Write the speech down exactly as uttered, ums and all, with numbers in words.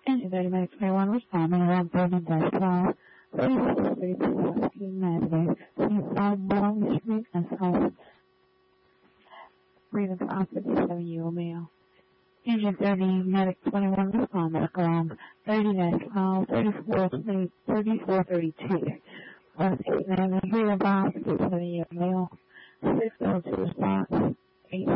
Engine thirty minutes twenty-one responding around thirty dash twelve, thirty-four thirty-two West King Avenue, South Bowling Street, and South. Reason for officer seven U O male. Engine thirty medic twenty-one responding around thirty dash twelve, thirty-four thirty-four thirty-two West King Avenue, reason for officer seven U O male. six oh two response.